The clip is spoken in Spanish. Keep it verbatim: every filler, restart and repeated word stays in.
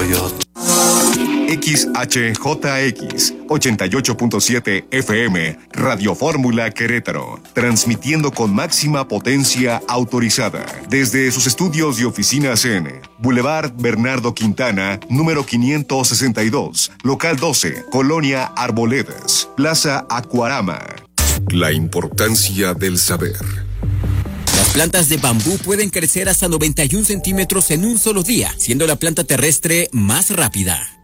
Toyota. X H J X ochenta y ocho punto siete F M, Radio Fórmula Querétaro, transmitiendo con máxima potencia autorizada desde sus estudios y oficinas en Boulevard Bernardo Quintana, número quinientos sesenta y dos, local doce, Colonia Arboledas, Plaza Acuarama. La importancia del saber. Las plantas de bambú pueden crecer hasta noventa y un centímetros en un solo día, siendo la planta terrestre más rápida.